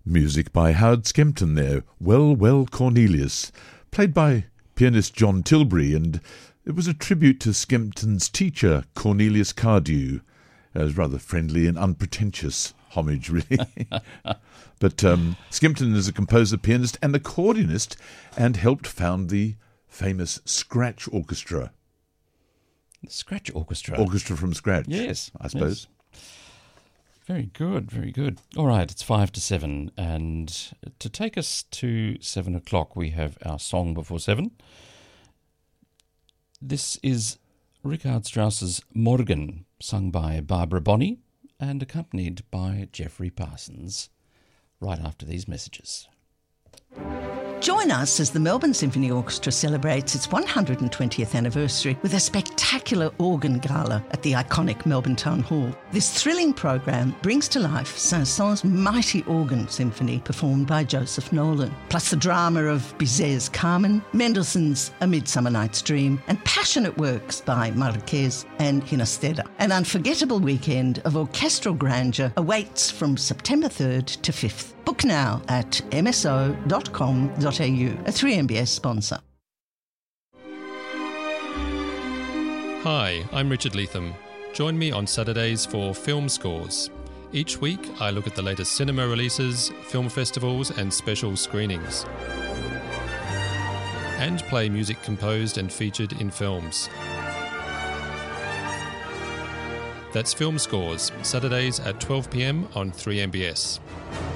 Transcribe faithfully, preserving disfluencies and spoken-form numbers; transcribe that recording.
Music by Howard Skempton there, Well, Well, Cornelius, played by pianist John Tilbury, and it was a tribute to Skempton's teacher, Cornelius Cardew, as rather friendly and unpretentious homage, really. But um, Skempton is a composer, pianist and accordionist, and helped found the famous Scratch Orchestra. The Scratch Orchestra? Orchestra from scratch. Yes. I suppose. Yes. Very good, very good. All right, it's five to seven, and to take us to seven o'clock, we have our song before seven. This is Richard Strauss's Morgen, sung by Barbara Bonney and accompanied by Geoffrey Parsons, right after these messages. Join us as the Melbourne Symphony Orchestra celebrates its one hundred twentieth anniversary with a spectacular organ gala at the iconic Melbourne Town Hall. This thrilling program brings to life Saint-Saëns' mighty organ symphony performed by Joseph Nolan, plus the drama of Bizet's Carmen, Mendelssohn's A Midsummer Night's Dream, and passionate works by Marquez and Ginastera. An unforgettable weekend of orchestral grandeur awaits from September third to fifth. Book now at m s o dot com dot a u, a three M B S sponsor. Hi, I'm Richard Leatham. Join me on Saturdays for Film Scores. Each week, I look at the latest cinema releases, film festivals and special screenings, and play music composed and featured in films. That's Film Scores, Saturdays at twelve p m on three M B S.